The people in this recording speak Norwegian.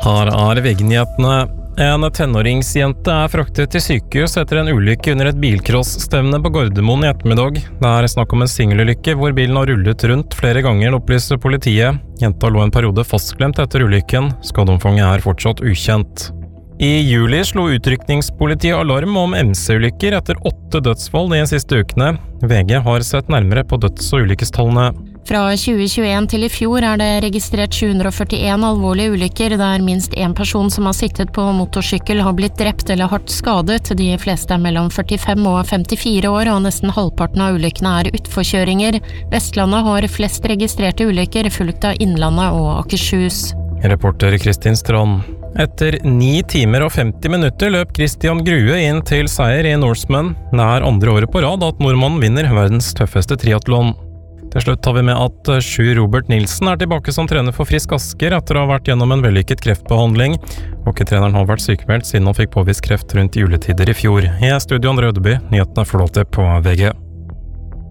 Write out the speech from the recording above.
Her VG-nyhetene. En tenåringsjente fraktet til sykehus etter en ulykke under et bilcross-stevne på Gardermoen i ettermiddag. Det snakk om en singelulykke hvor bilen har rullet rundt flere ganger, opplyser politiet. Jenta lå en periode fastklemt etter ulykken. Skadeomfanget fortsatt ukjent. I juli slo utrykningspolitiet alarm om MC-ulykker etter 8 dødsfall de siste ukene. VG har sett nærmere på døds- og ulykkestallene. Fra 2021 til i fjor det registrert 741 alvorlige ulykker, der minst en person som har sittet på motorsykkel har blitt drept eller hardt skadet. De fleste mellom 45 og 54 år, og nesten halvparten av ulykkene utforkjøringer. Vestlandet har flest registrerte ulykker, fulgt av Innlandet og Akershus. Reporter Kristin Strand. Etter 9 timer og 50 minutter løp Christian Grue inn til seier i Norseman. Det andre året på rad at nordmannen vinner verdens tøffeste triathlon. Til slutt tar vi med at Sjur Robert Nilsen tilbake som trener for Frisk Asker etter å ha vært gjennom en vellykket kreftbehandling. Hockeytreneren har vært sykemeldt siden han fikk påvist kreft rundt juletider i fjor. I studio Andre Ødeby, nyhetene får du alltid på VG.